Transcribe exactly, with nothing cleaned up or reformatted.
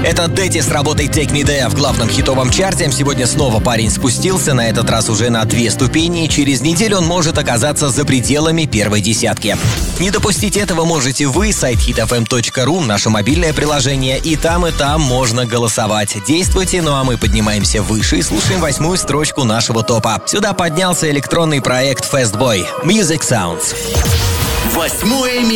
Это Дэти с работой Take Me There в главном хитовом чарте. Сегодня снова парень спустился, на этот раз уже на две ступени. Через неделю он может оказаться за пределами первой десятки. Не допустить этого можете вы, сайт хит эф эм точка ру, наше мобильное приложение. И там, и там можно голосовать. Действуйте, ну а мы поднимаемся выше и слушаем восьмую строчку нашего топа. Сюда поднялся электронный проект Fastboy Music Sounds. Восьмое место.